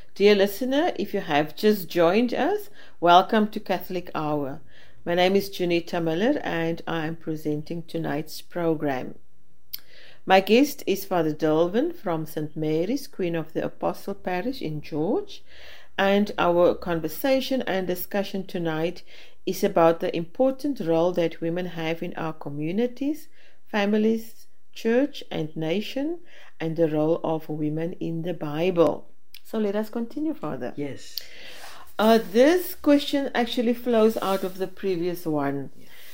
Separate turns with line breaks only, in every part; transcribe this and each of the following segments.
Dear listener, if you have just joined us, welcome to Catholic Hour. My name is Junita Miller and I am presenting tonight's program. My guest is Father Delvin from St. Mary's, Queen of the Apostle Parish in George, and our conversation and discussion tonight is about the important role that women have in our communities, families, church and nation, and the role of women in the Bible. So let us continue, Father.
Yes.
This question actually flows out of the previous one.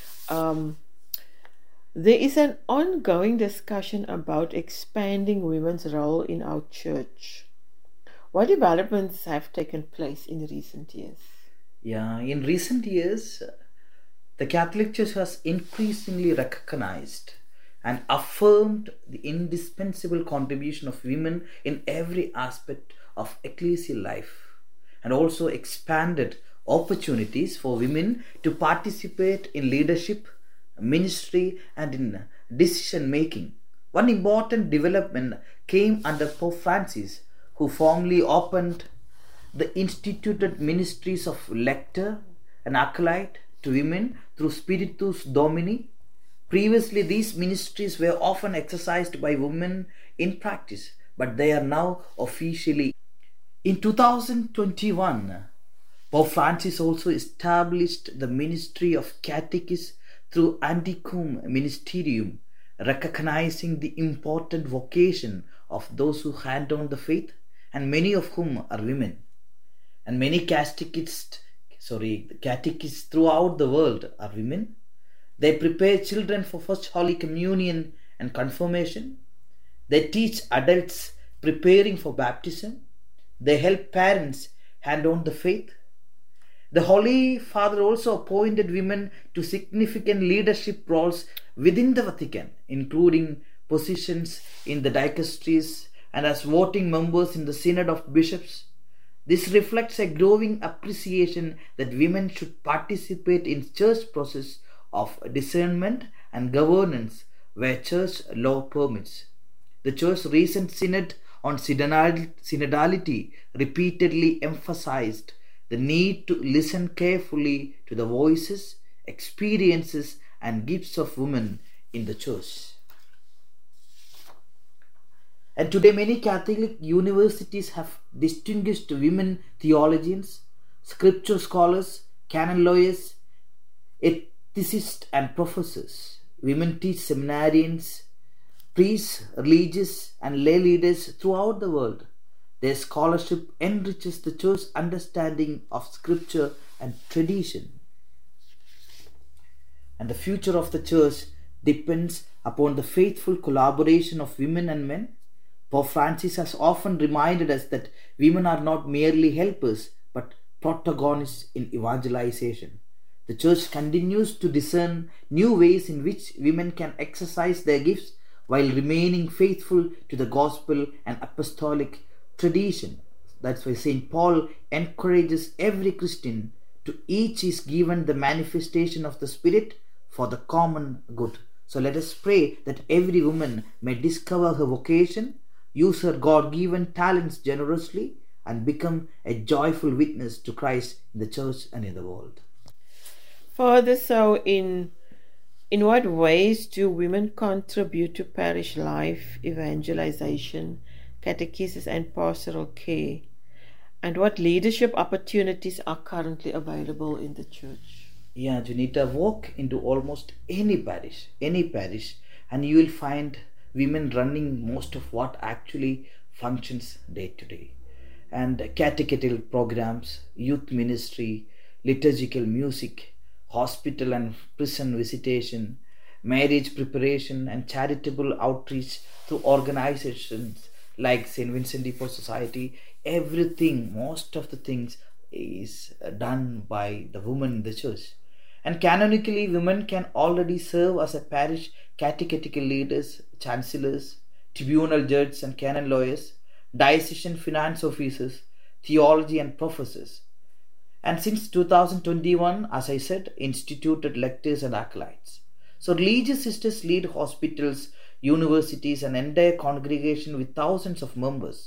There is an ongoing discussion about expanding women's role in our church. What developments have taken place in recent years?
Yeah, in recent years, the Catholic Church has increasingly recognized and affirmed the indispensable contribution of women in every aspect of ecclesial life, and also expanded opportunities for women to participate in leadership, ministry, and in decision making. One important development came under Pope Francis, who formally opened the instituted ministries of lector and acolyte to women through Spiritus Domini. Previously, these ministries were often exercised by women in practice, but they are now officially. In 2021, Pope Francis also established the ministry of catechist through Anticum Ministerium, recognizing the important vocation of those who hand on the faith, and many of whom are women. And many catechists throughout the world are women. They prepare children for First Holy Communion and Confirmation. They teach adults preparing for baptism. They help parents hand on the faith. The Holy Father also appointed women to significant leadership roles within the Vatican, including positions in the dicasteries and as voting members in the Synod of Bishops. This reflects a growing appreciation that women should participate in church process of discernment and governance where church law permits. The church's recent synod on synodality repeatedly emphasized the need to listen carefully to the voices, experiences, and gifts of women in the church. And today many Catholic universities have distinguished women theologians, scripture scholars, canon lawyers, ethicists, and professors. Women teach seminarians, priests, religious, and lay leaders throughout the world. Their scholarship enriches the church's understanding of scripture and tradition. And the future of the church depends upon the faithful collaboration of women and men. Pope Francis has often reminded us that women are not merely helpers but protagonists in evangelization. The church continues to discern new ways in which women can exercise their gifts while remaining faithful to the gospel and apostolic tradition. That's why St. Paul encourages every Christian to each is given the manifestation of the Spirit for the common good. So let us pray that every woman may discover her vocation, use her God-given talents generously, and become a joyful witness to Christ in the church and in the world.
Father, so in what ways do women contribute to parish life, evangelization, catechesis, and pastoral care? And what leadership opportunities are currently available in the church?
Yeah, Junita, walk into almost any parish, and you will find women running most of what actually functions day to day. And catechetical programs, youth ministry, liturgical music, hospital and prison visitation, marriage preparation, and charitable outreach through organizations like St. Vincent de Paul Society. Everything, most of the things is done by the women in the church. And canonically, women can already serve as a parish catechetical leaders, chancellors, tribunal judges and canon lawyers, diocesan finance officers, theology and professors. And since 2021, as I said, instituted lectors and acolytes. So religious sisters lead hospitals, universities, and entire congregation with thousands of members.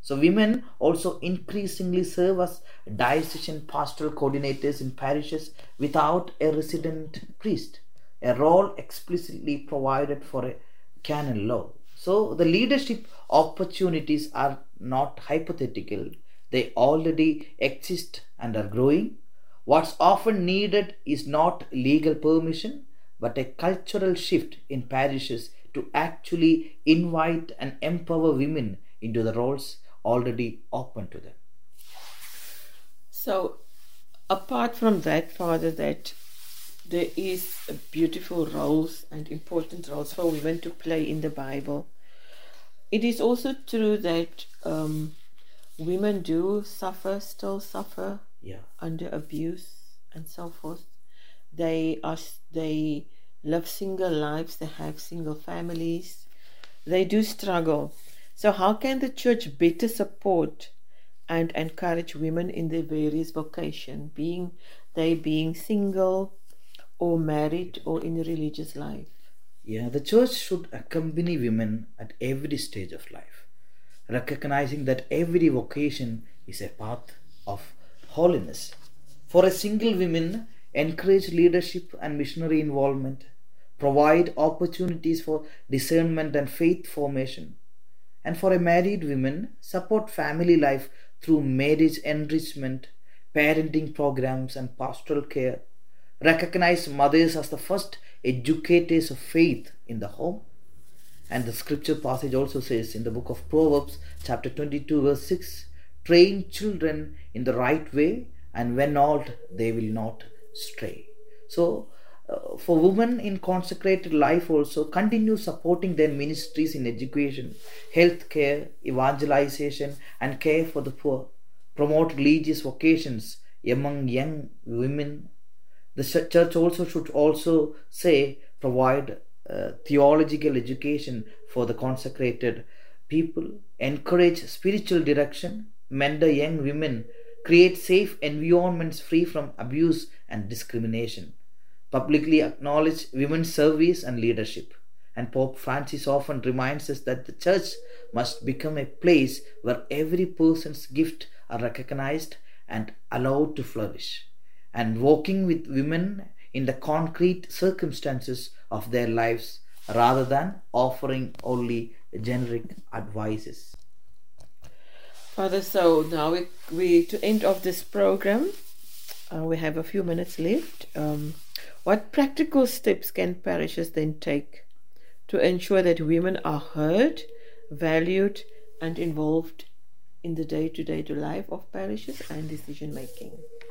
So women also increasingly serve as diocesan pastoral coordinators in parishes without a resident priest, a role explicitly provided for a canon law. So the leadership opportunities are not hypothetical, they already exist and are growing. What's often needed is not legal permission, but a cultural shift in parishes to actually invite and empower women into the roles already open to them.
So, apart from that, Father, that there is beautiful roles and important roles for women to play in the Bible, it is also true that women do still suffer under abuse and so forth. They live single lives, they have single families, they do struggle. So how can the church better support and encourage women in their various vocations, being single or married or in a religious life?
Yeah, the church should accompany women at every stage of life, recognizing that every vocation is a path of holiness. For a single woman, encourage leadership and missionary involvement, provide opportunities for discernment and faith formation. And for a married woman, support family life through marriage enrichment, parenting programs, and pastoral care. Recognize mothers as the first educators of faith in the home. And the scripture passage also says in the book of Proverbs, chapter 22, verse 6, train children in the right way, and when old, they will not stray. So, for women in consecrated life also, continue supporting their ministries in education, health care, evangelization, and care for the poor. Promote religious vocations among young women. The church also should also say provide theological education for the consecrated people, encourage spiritual direction, mentor young women, create safe environments free from abuse and discrimination, publicly acknowledge women's service and leadership. And Pope Francis often reminds us that the church must become a place where every person's gift are recognized and allowed to flourish. And working with women in the concrete circumstances of their lives rather than offering only generic advices.
Father, so now we to end of this program, we have a few minutes left. What practical steps can parishes then take to ensure that women are heard, valued, and involved in the day-to-day life of parishes and decision making?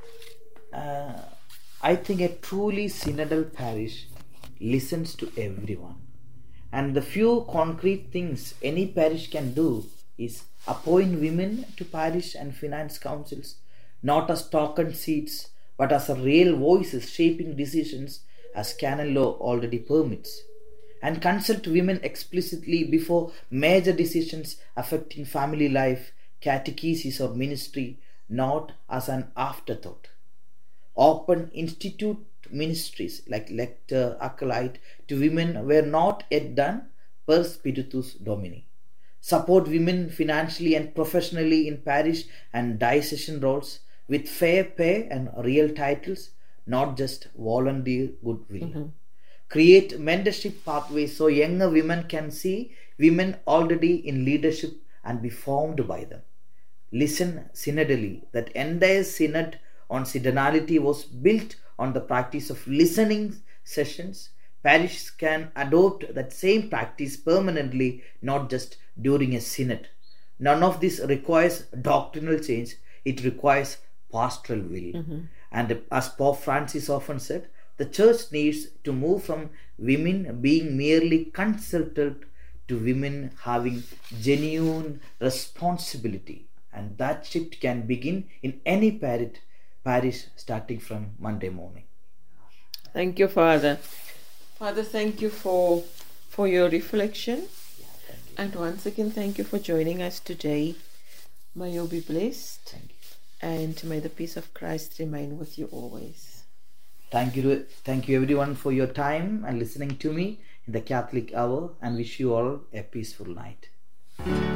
I think a truly synodal parish listens to everyone. And the few concrete things any parish can do is appoint women to parish and finance councils, not as token seats, but as a real voices shaping decisions as canon law already permits. And consult women explicitly before major decisions affecting family life, catechesis, or ministry, not as an afterthought. Open institute ministries like lector, acolyte to women were not yet done per Spiritus Domini. Support women financially and professionally in parish and diocesan roles with fair pay and real titles, not just volunteer goodwill. Create mentorship pathways so younger women can see women already in leadership and be formed by them. Listen synodally. That entire synod on synodality was built on the practice of listening sessions. Parishes can adopt that same practice permanently, not just during a synod. None of this requires doctrinal change, it requires pastoral will. And as Pope Francis often said, the church needs to move from women being merely consulted to women having genuine responsibility. And that shift can begin in any parish starting from Monday morning.
Thank you, Father. Father, thank you for your reflection. And once again, thank you for joining us today. May you be blessed.
Thank you.
And may the peace of Christ remain with you always.
Thank you everyone for your time and listening to me in the Catholic Hour, and wish you all a peaceful night.